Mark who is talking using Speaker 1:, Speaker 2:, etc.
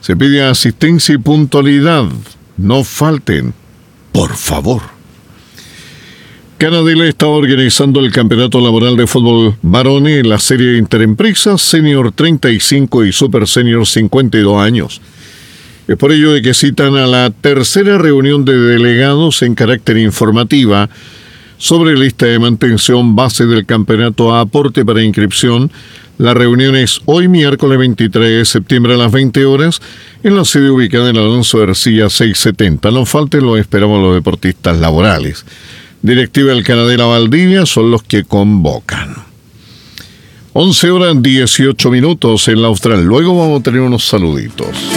Speaker 1: Se pide asistencia y puntualidad. No falten, por favor. Canadela está organizando el campeonato laboral de fútbol varones en la serie Interempresas Senior 35 y Super Senior 52 años. Es por ello de que citan a la tercera reunión de delegados en carácter informativa sobre lista de mantención base del campeonato a aporte para inscripción. La reunión es hoy miércoles 23 de septiembre a las 20 horas en la sede ubicada en Alonso García 670. No falten, lo esperamos los deportistas laborales. Directiva del Canadela Valdivia son los que convocan. 11 horas 18 minutos en la Austral. Luego vamos a tener unos saluditos.